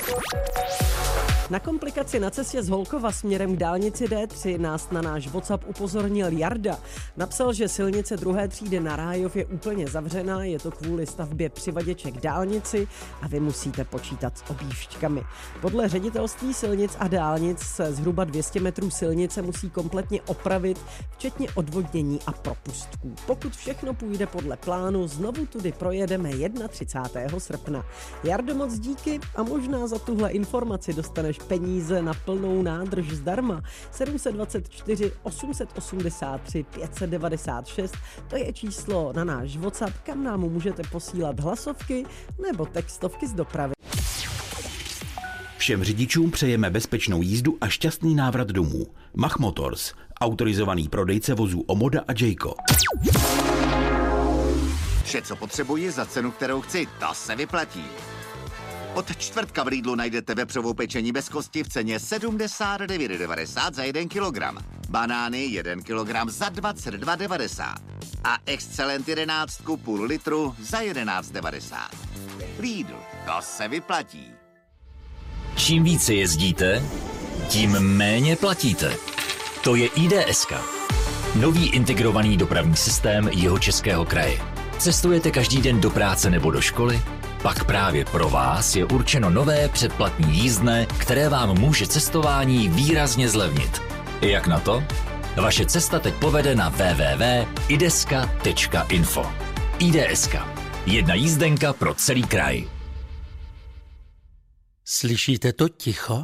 Na komplikaci na cestě z Holkova směrem k dálnici D3 nás na náš WhatsApp upozornil Jarda. Napsal, že silnice 2. třídy na Rájov je úplně zavřená, je to kvůli stavbě přivaděče k dálnici a vy musíte počítat s objížďkami. Podle ředitelství silnic a dálnic se zhruba 200 metrů silnice musí kompletně opravit, včetně odvodnění a propustků. Pokud všechno půjde podle plánu, znovu tudy projedeme 31. srpna. Jardo, moc díky a možná za tuhle informaci dostaneš peníze na plnou nádrž zdarma. 724 883 596, to je číslo na náš WhatsApp, kam nám můžete posílat hlasovky nebo textovky z dopravy. Všem řidičům přejeme bezpečnou jízdu a šťastný návrat domů. Mach Motors, autorizovaný prodejce vozů Omoda a Jayco. Vše, co potřebuji za cenu, kterou chci, to se vyplatí. Od čtvrtka v Lidlu najdete vepřovou pečení bez kosti v ceně 79,90 za 1 kilogram. Banány 1 kilogram za 22,90. A Excellent 11 půl litru za 11,90. Lidl, to se vyplatí. Čím více jezdíte, tím méně platíte. To je IDS. Nový integrovaný dopravní systém Jihočeského kraje. Cestujete každý den do práce nebo do školy? Pak právě pro vás je určeno nové předplatní jízdné, které vám může cestování výrazně zlevnit. Jak na to? Vaše cesta teď povede na www.ideska.info. IDS. Jedna jízdenka pro celý kraj. Slyšíte to ticho?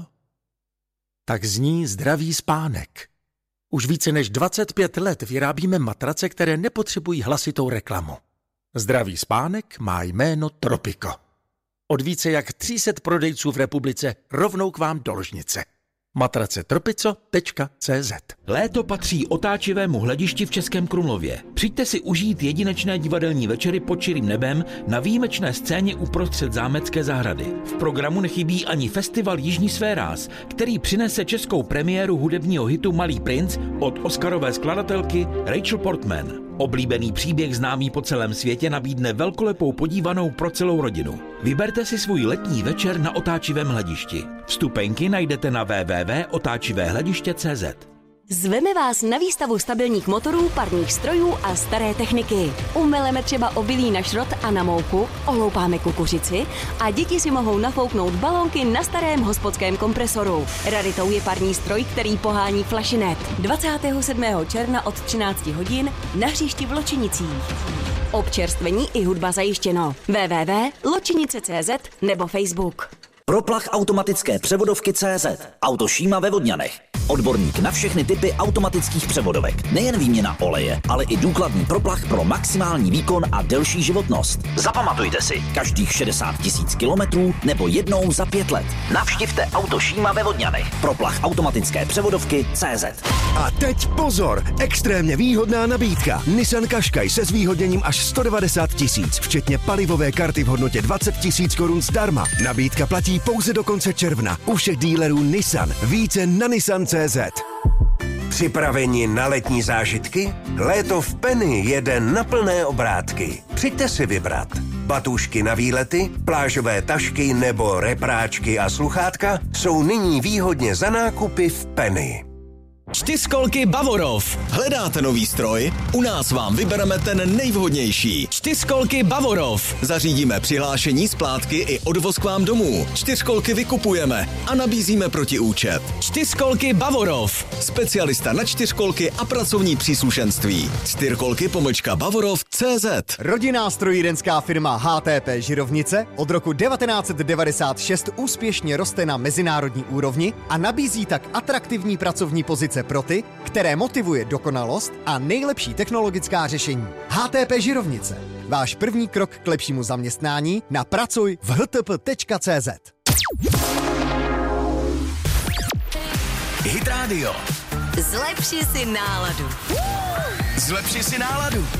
Tak zní zdravý spánek. Už více než 25 let vyrábíme matrace, které nepotřebují hlasitou reklamu. Zdravý spánek má jméno Tropico. Od více jak 300 prodejců v republice rovnou k vám do ložnice. Matrace tropico.cz. Léto patří otáčivému hledišti v Českém Krumlově. Přijďte si užít jedinečné divadelní večery pod čirým nebem na výjimečné scéně uprostřed zámecké zahrady. V programu nechybí ani festival Jižní sféráz, který přinese českou premiéru hudebního hitu Malý princ od oscarové skladatelky Rachel Portman. Oblíbený příběh známý po celém světě nabídne velkolepou podívanou pro celou rodinu. Vyberte si svůj letní večer na otáčivém hledišti. Vstupenky najdete na www.otáčivéhlediště.cz. Zveme vás na výstavu stabilních motorů, parních strojů a staré techniky. Umeleme třeba obilí na šrot a na mouku, ohloupáme kukuřici a děti si mohou nafouknout balónky na starém hospodském kompresoru. Raritou je parní stroj, který pohání flašinet. 27. června od 13 hodin na hřišti v Ločinicích. Občerstvení i hudba zajištěno. www.ločinice.cz nebo Facebook. Proplach automatické převodovky CZ. Auto Šíma ve Vodňanech. Odborník na všechny typy automatických převodovek. Nejen výměna oleje, ale i důkladný proplach pro maximální výkon a delší životnost. Zapamatujte si, každých 60 000 kilometrů nebo jednou za 5 let. Navštivte Auto Šíma ve Vodňanech. Proplach automatické převodovky CZ. A teď pozor! Extrémně výhodná nabídka. Nissan Qashqai se zvýhodněním až 190 000, včetně palivové karty v hodnotě 20 000 korun zdarma. Nabídka platí pouze do konce června. U všech dílerů Nissan. Více na Nissan.cz. Připraveni na letní zážitky? Léto v Penny jede na plné obrátky. Přijďte si vybrat. Batůžky na výlety, plážové tašky nebo repráčky a sluchátka jsou nyní výhodně za nákupy v Penny. Čtyřkolky Bavorov. Hledáte nový stroj? U nás vám vybereme ten nejvhodnější. Čtyřkolky Bavorov. Zařídíme přihlášení, splátky i odvoz k vám domů. Čtyřkolky vykupujeme a nabízíme protiúčet. Čtyřkolky Bavorov. Specialista na čtyřkolky a pracovní příslušenství. Čtyřkolky-Bavorov.cz. Rodinná strojírenská firma HTP Žirovnice od roku 1996 úspěšně roste na mezinárodní úrovni a nabízí tak atraktivní pracovní pozice pro ty, které motivuje dokonalost a nejlepší technologická řešení. HTP Žirovnice. Váš první krok k lepšímu zaměstnání na pracuj v htp.cz. Hit Radio. Zlepši si náladu. Zlepši si náladu.